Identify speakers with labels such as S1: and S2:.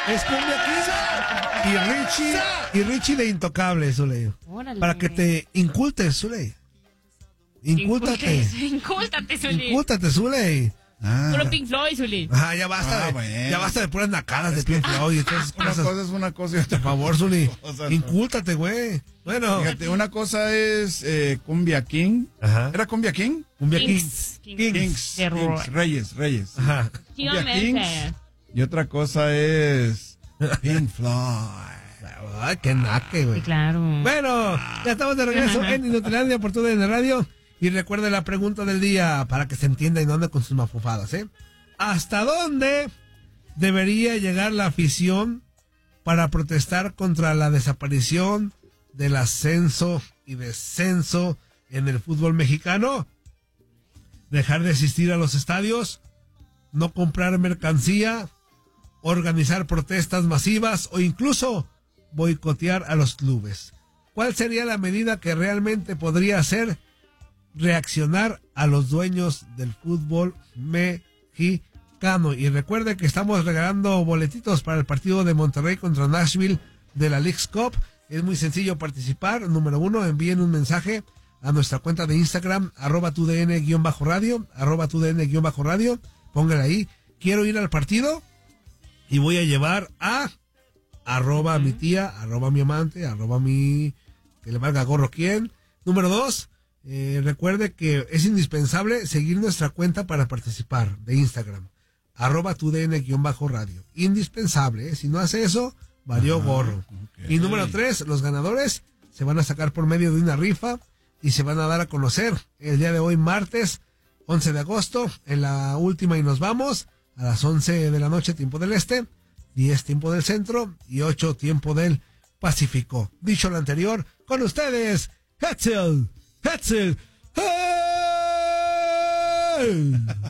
S1: Es cumbia King y Richie de Intocable, Zuley.
S2: Órale.
S1: Para que te incultes, Zuley. Incúltate, Zuley.
S2: Puro Pink Floyd, Zuli.
S1: Ya basta,
S3: bueno.
S1: ya basta de puras nacadas de Pink Floyd y todas esas
S3: Una
S1: cosas.
S3: cosa es una cosa y otra
S1: Por favor, Zuli,
S3: cosa, ¿no?
S1: incúltate, güey. Bueno.
S3: Fíjate, una cosa es Cumbia King.
S1: Ajá.
S3: ¿Era Cumbia King?
S1: Cumbia
S2: Kings.
S3: Kings.
S2: De rock.
S3: Reyes.
S1: Ajá.
S3: Cumbia Kings. Y otra cosa es Pink Floyd.
S1: Ay, qué naque, güey.
S2: Sí, claro.
S1: Bueno, ya estamos de regreso en Inutilandia por TUDN Radio. Y recuerde la pregunta del día para que se entienda y no ande con sus mafufadas, ¿eh? ¿Hasta dónde debería llegar la afición para protestar contra la desaparición del ascenso y descenso en el fútbol mexicano? ¿Dejar de asistir a los estadios? ¿No comprar mercancía? ¿Organizar protestas masivas? ¿O incluso boicotear a los clubes? ¿Cuál sería la medida que realmente podría hacer reaccionar a los dueños del fútbol mexicano? Y recuerde que estamos regalando boletitos para el partido de Monterrey contra Nashville de la Leagues Cup. Es muy sencillo participar. Número 1, envíen un mensaje a nuestra cuenta de Instagram, @tudn_radio, @tudn_radio. Póngale ahí, quiero ir al partido y voy a llevar a @ mi tía, @ mi amante, @ mi, que le valga gorro quién. Número 2, recuerde que es indispensable seguir nuestra cuenta para participar de Instagram, @tudn_radio. Indispensable, si no hace eso, valió gorro.
S3: Okay.
S1: Y número 3, los ganadores se van a sacar por medio de una rifa y se van a dar a conocer el día de hoy, martes 11 de agosto, en la última y nos vamos, a las 11 de la noche, tiempo del este, 10 tiempo del centro y 8 tiempo del Pacífico. Dicho lo anterior, con ustedes, Hetzel. ¡Hey!